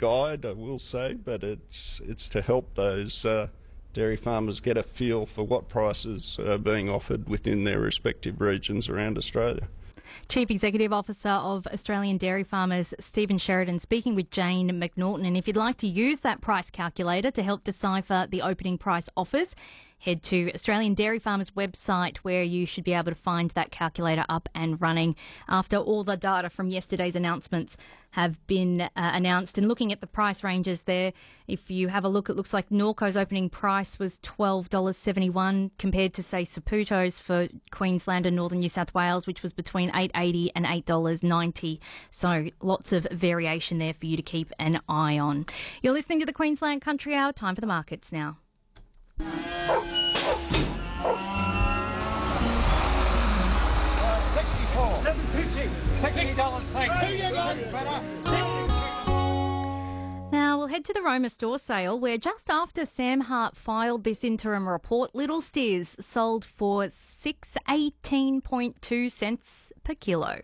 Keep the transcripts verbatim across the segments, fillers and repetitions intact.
guide, I will say, but it's it's to help those uh, dairy farmers get a feel for what prices are being offered within their respective regions around Australia. Chief Executive Officer of Australian Dairy Farmers, Stephen Sheridan, speaking with Jane McNaughton. And if you'd like to use that price calculator to help decipher the opening price offers, head to Australian Dairy Farmers website, where you should be able to find that calculator up and running after all the data from yesterday's announcements have been uh, announced. And looking at the price ranges there, if you have a look, it looks like Norco's opening price was twelve dollars seventy-one compared to, say, Saputo's for Queensland and Northern New South Wales, which was between eight dollars eighty and eight dollars ninety. So lots of variation there for you to keep an eye on. You're listening to the Queensland Country Hour. Time for the markets now. Now we'll head to the Roma store sale, where just after Sam Hart filed this interim report, Little Steers sold for six dollars eighteen point two cents per kilo.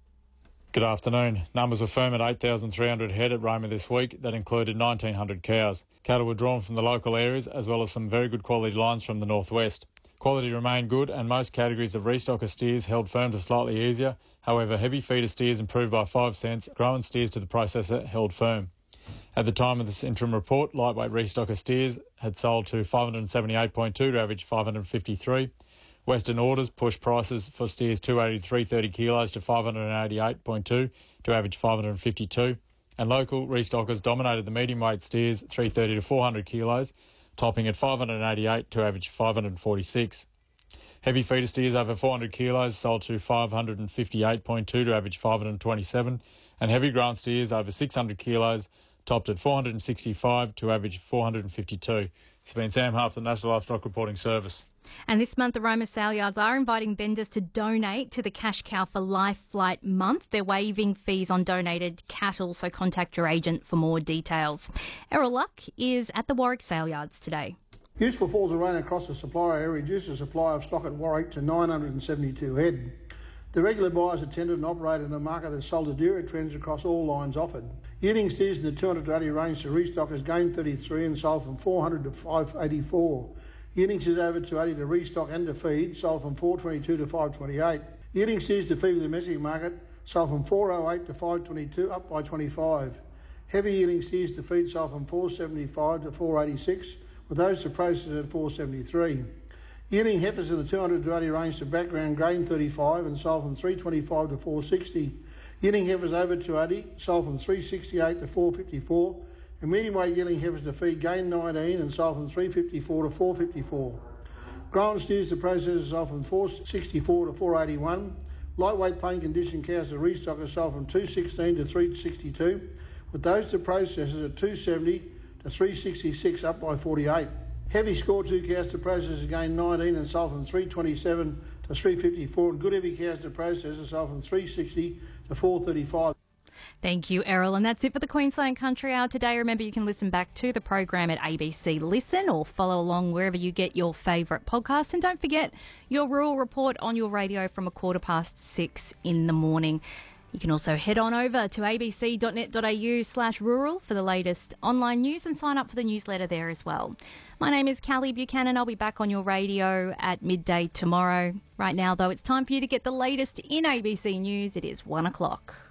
Good afternoon. Numbers were firm at eight thousand three hundred head at Roma this week. That included nineteen hundred cows. Cattle were drawn from the local areas, as well as some very good quality lines from the northwest. Quality remained good, and most categories of restocker steers held firm to slightly easier. However, heavy feeder steers improved by five cents. Growing steers to the processor held firm. At the time of this interim report, lightweight restocker steers had sold to five hundred seventy-eight point two to average five hundred fifty-three. Western orders pushed prices for steers two eighty to three thirty kilos to five hundred eighty-eight point two to average five hundred fifty-two. And local restockers dominated the medium weight steers three thirty to four hundred kilos, topping at five hundred eighty-eight to average five hundred forty-six. Heavy feeder steers over four hundred kilos sold to five hundred fifty-eight point two to average five hundred twenty-seven, and heavy ground steers over six hundred kilos topped at four hundred sixty-five to average four hundred fifty-two. It's been Sam Hart, the National Livestock Reporting Service. And this month, the Roma sale yards are inviting vendors to donate to the Cash Cow for Life Flight Month. They're waiving fees on donated cattle, so contact your agent for more details. Errol Luck is at the Warwick sale yards today. Useful falls of rain across the supplier area reduced the supply of stock at Warwick to nine hundred seventy-two head. The regular buyers attended and operated a market that sold the dearer trends across all lines offered. Yielding steers in the two hundred to eighty range to restockers gained thirty-three and sold from four hundred to five eighty-four. Yielding steers over two eighty to restock and to feed sold from four twenty-two to five twenty-eight. Yielding steers to feed with the domestic market sold from four oh eight to five twenty-two, up by twenty-five. Heavy yielding steers to feed sold from four seventy-five to four eighty-six, with those to process at four seventy-three. Yielding heifers in the two hundred to eighty range to background gained thirty-five and sold from three twenty-five to four sixty. Yielding heifers over two eighty sold from three sixty-eight to four fifty-four, and medium weight yielding heifers to feed gained nineteen and sold from three fifty-four to four fifty-four. Grown steers to processors sold from four sixty-four to four eighty-one. Lightweight plain condition cows to restockers sold from two sixteen to three sixty-two, with those to processors at two seventy to three sixty-six, up by forty-eight. Heavy score two cows to processors gained nineteen and sold from three twenty-seven to three fifty-four, and good heavy cows to processors sold from three sixty to four thirty-five. Thank you, Errol. And that's it for the Queensland Country Hour today. Remember, you can listen back to the program at A B C Listen or follow along wherever you get your favourite podcast. And don't forget your rural report on your radio from a quarter past six in the morning. You can also head on over to abc.net.au slash rural for the latest online news and sign up for the newsletter there as well. My name is Callie Buchanan. I'll be back on your radio at midday tomorrow. Right now, though, it's time for you to get the latest in A B C News. It is one o'clock.